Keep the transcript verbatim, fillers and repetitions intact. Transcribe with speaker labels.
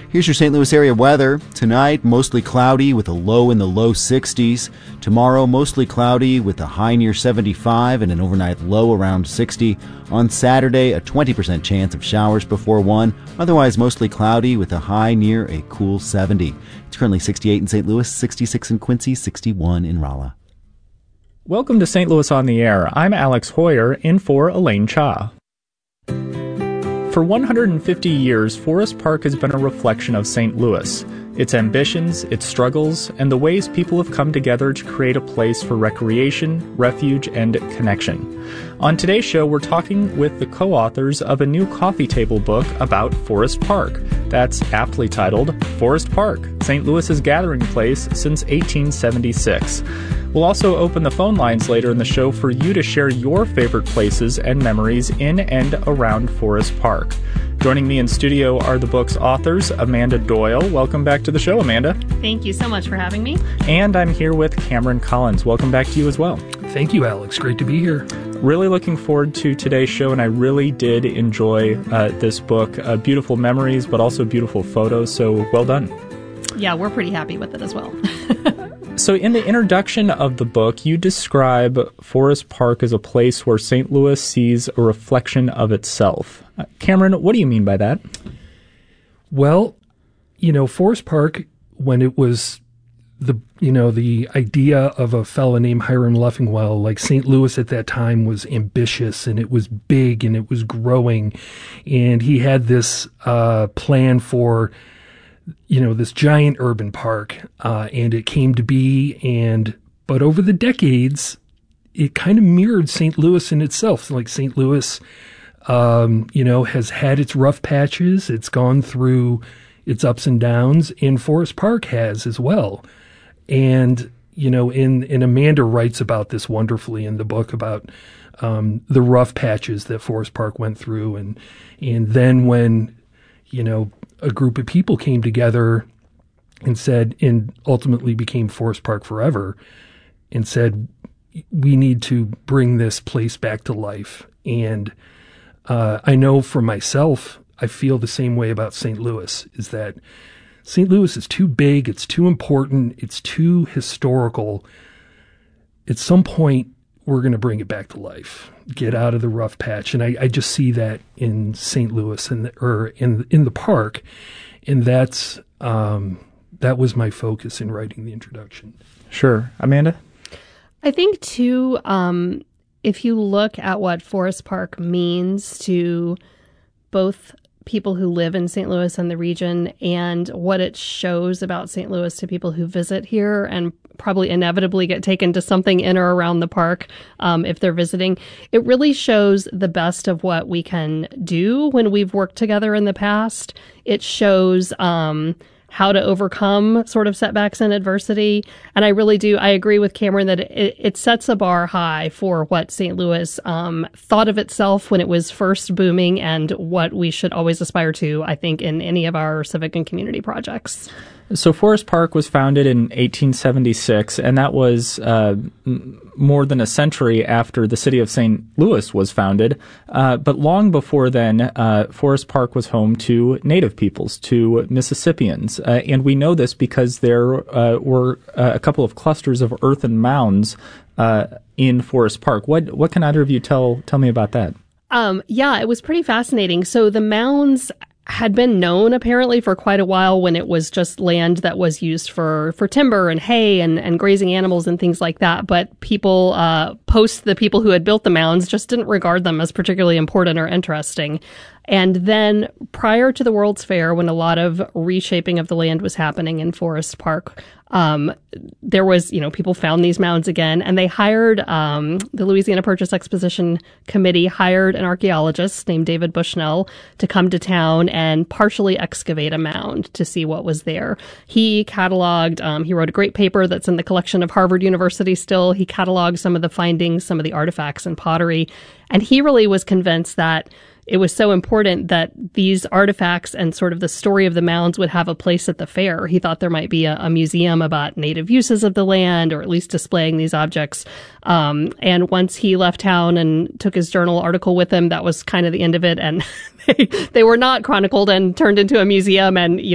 Speaker 1: Here's your Saint Louis area weather. Tonight, mostly cloudy with a low in the low sixties. Tomorrow, mostly cloudy with a high near seventy-five and an overnight low around sixty. On Saturday, a twenty percent chance of showers before one. Otherwise, mostly cloudy with a high near a cool seventy. It's currently sixty-eight in Saint Louis, sixty-six in Quincy, sixty-one in Rolla.
Speaker 2: Welcome to Saint Louis on the Air. I'm Alex Hoyer, in for Elaine Cha. For one hundred fifty years, Forest Park has been a reflection of Saint Louis, its ambitions, its struggles, and the ways people have come together to create a place for recreation, refuge, and connection. On today's show, we're talking with the co-authors of a new coffee table book about Forest Park. That's aptly titled Forest Park, Saint Louis's gathering place since eighteen seventy-six. We'll also open the phone lines later in the show for you to share your favorite places and memories in and around Forest Park. Joining me in studio are the book's authors, Amanda Doyle. Welcome back to the show, Amanda.
Speaker 3: Thank you so much for having me.
Speaker 2: And I'm here with Cameron Collins. Welcome back to you as well.
Speaker 4: Thank you, Alex. Great to be here.
Speaker 2: Really looking forward to today's show, and I really did enjoy uh, this book. Uh, beautiful memories, but also beautiful photos, so well done.
Speaker 3: Yeah, we're pretty happy with it as well.
Speaker 2: So in the introduction of the book, you describe Forest Park as a place where Saint Louis sees a reflection of itself. Uh, Cameron, what do you mean by that?
Speaker 4: Well, you know, Forest Park, when it was the, you know, the idea of a fella named Hiram Leffingwell, like Saint Louis at that time was ambitious and it was big and it was growing. And he had this uh, plan for, you know, this giant urban park, uh, and it came to be, and, but over the decades, it kind of mirrored Saint Louis in itself. Like Saint Louis, um, you know, has had its rough patches, it's gone through its ups and downs, and Forest Park has as well. And, you know, in, and Amanda writes about this wonderfully in the book about, um, the rough patches that Forest Park went through, and, and then when, you know, a group of people came together and said, and ultimately became Forest Park Forever, and said, we need to bring this place back to life. And uh, I know for myself, I feel the same way about Saint Louis, is that Saint Louis is too big, it's too important, it's too historical. At some point, we're going to bring it back to life, get out of the rough patch. And I, I just see that in Saint Louis and or in in the park. And that's um, that was my focus in writing the introduction.
Speaker 2: Sure. Amanda?
Speaker 3: I think, too, um, if you look at what Forest Park means to both people who live in Saint Louis and the region, and what it shows about Saint Louis to people who visit here and probably inevitably get taken to something in or around the park um, if they're visiting, it really shows the best of what we can do when we've worked together in the past. It shows um, how to overcome sort of setbacks and adversity. And I really do, I agree with Cameron that it, it sets a bar high for what Saint Louis um, thought of itself when it was first booming, and what we should always aspire to, I think, in any of our civic and community projects.
Speaker 2: So Forest Park was founded in eighteen seventy-six, and that was uh, m- more than a century after the city of Saint Louis was founded. Uh, but long before then, uh, Forest Park was home to Native peoples, to Mississippians. Uh, and we know this because there uh, were uh, a couple of clusters of earthen mounds uh, in Forest Park. What what can either of you tell tell me about that?
Speaker 3: Um, yeah, it was pretty fascinating. So the mounds had been known apparently for quite a while, when it was just land that was used for, for timber and hay and, and grazing animals and things like that. But people, uh, post the people who had built the mounds just didn't regard them as particularly important or interesting. And then prior to the World's Fair, when a lot of reshaping of the land was happening in Forest Park, um, there was, you know, people found these mounds again, and they hired, um, the Louisiana Purchase Exposition Committee hired an archaeologist named David Bushnell to come to town and partially excavate a mound to see what was there. He cataloged, um, he wrote a great paper that's in the collection of Harvard University still. He cataloged some of the findings, some of the artifacts and pottery, and he really was convinced that it was so important that these artifacts and sort of the story of the mounds would have a place at the fair. He thought there might be a, a museum about native uses of the land, or at least displaying these objects. Um, and once he left town and took his journal article with him, that was kind of the end of it. And they, they were not chronicled and turned into a museum. And, you